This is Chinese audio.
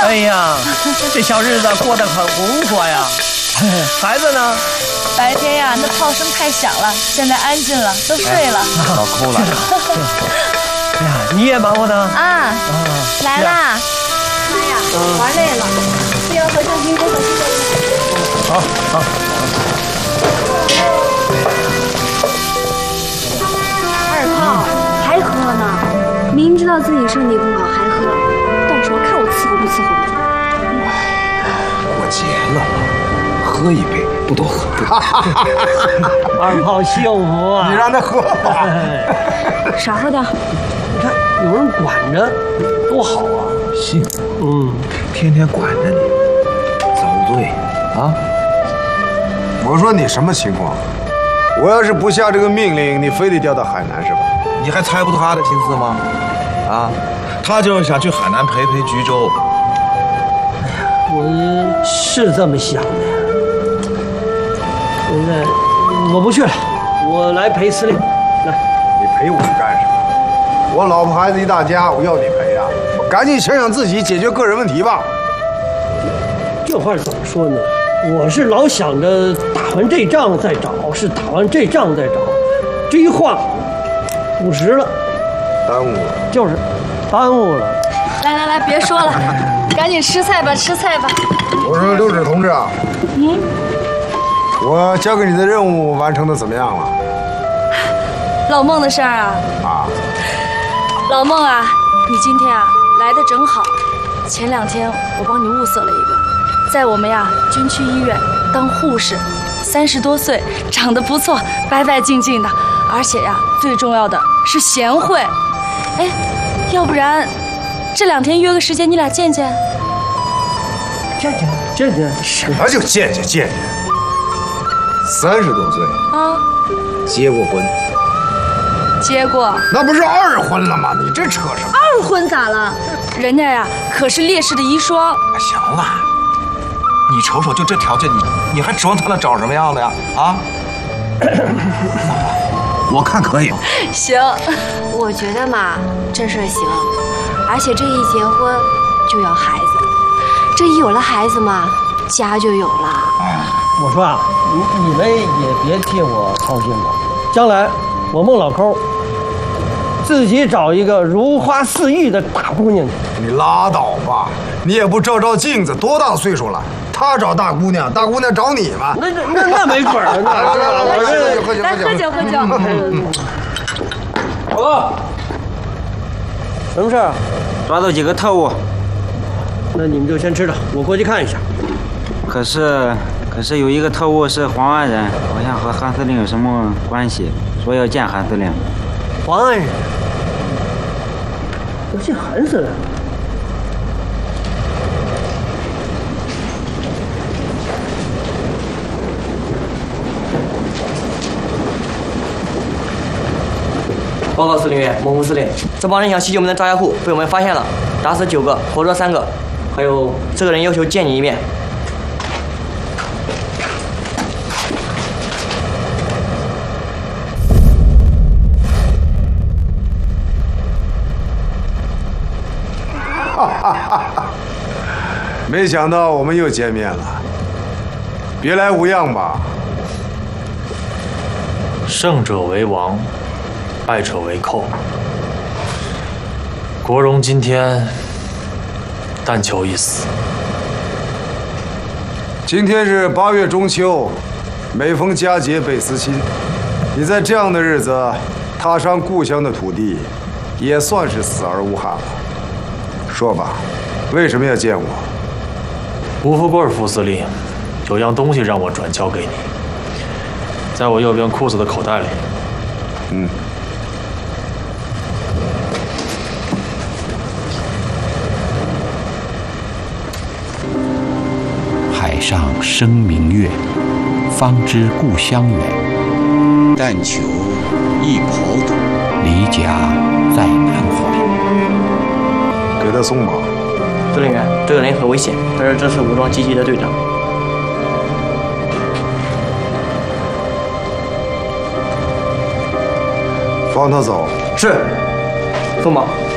哎呀，这小日子过得很红火呀。孩子呢？ 白天呀，那炮声太响了，现在安静了，都睡了。 老抠了。 哎呀，你也忙活呢？ 啊，来啦！ 妈呀，玩累了，不要合上瓶，给我去喝。 好，好。 二炮还喝呢？明知道自己身体不好还喝，到时候看我伺候不伺候你。 我结了，喝一杯不多喝。 二炮幸福啊！ 你让他喝吧。 少喝点。 你看有人管着，多好啊！ 幸福。天天管着你，遭罪啊！ 我说你什么情况？我要是不下这个命令，你非得调到海南是吧？ 你还猜不透他的心思吗？啊，他就是想去海南陪陪橘洲。 我是这么想的呀。现在我不去了，我来陪司令。来， 你陪我干什么？我老婆孩子一大家，我要你陪呀！赶紧想想自己解决个人问题吧。 这话怎么说呢？我是老想着打完这仗再找，是打完这仗再找，这一晃5时了， 耽误了。 就是耽误了。 来，别说了，赶紧吃菜吧，吃菜吧。 我说刘指同志啊，我交给你的任务完成的怎么样了？ 老孟的事儿啊，老孟啊，你今天啊来的正好。前2天我帮你物色了一个，在我们呀军区医院当护士，30多岁，长得不错，白白净净的，而且呀最重要的是贤惠。哎，要不然这2天约个时间，你俩见见。 见见， 什么就见见？30多岁啊， 结过婚？ 结过。 那不是2婚了吗？你这扯什么 ？2婚咋了？人家呀可是烈士的遗孀。 行了，你瞅瞅，就这条件，你还指望他能找什么样的呀？啊？我看可以。 行， 我觉得嘛，这事儿行，而且这一结婚就要孩子，这一有了孩子嘛，家就有了。 我说啊，你们也别替我操心了，将来我孟老抠自己找一个如花似玉的大姑娘去。 你拉倒吧，你也不照照镜子，多大岁数了？他找大姑娘，大姑娘找你嘛？ 那没准儿。 来喝酒。 报告，什么事儿？ 抓到几个特务。 那你们就先吃着，我过去看一下。 可是有一个特务是黄安人，好像和韩司令有什么关系，说要见韩司令。 黄安人要见韩司令？ 报告司令员，孟副司令，这帮人想袭击我们的炸药库，被我们发现了，打死9个，活捉3个，还有这个人要求见你一面。 没想到我们又见面了，别来无恙吧？ 胜者为王，败者为寇。国荣今天但求一死。 今天是8月中秋，每逢佳节倍思亲。你在这样的日子踏上故乡的土地，也算是死而无憾了。说吧，为什么要见我？ 吴富贵副司令有样东西让我转交给你，在我右边裤子的口袋里。 海上生明月，方知故乡远。 但求一抔土， 离家在南怀。 给他松绑。 司令员，这个人很危险，但是这是武装积极的队长。 放他走。 是，松绑。